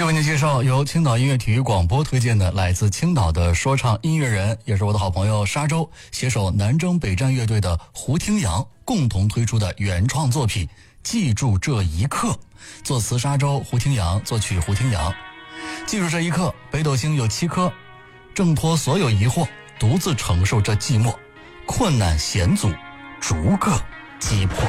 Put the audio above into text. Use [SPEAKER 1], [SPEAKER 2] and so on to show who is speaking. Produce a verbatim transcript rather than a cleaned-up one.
[SPEAKER 1] 为您介绍由青岛音乐体育广播推荐的来自青岛的说唱音乐人，也是我的好朋友沙洲，携手南征北战乐队的胡听阳共同推出的原创作品《记住这一刻》，作词沙洲、胡听阳，作曲胡听阳。记住这一刻，北斗星有七颗，挣脱所有疑惑，独自承受这寂寞，困难险阻逐个击破。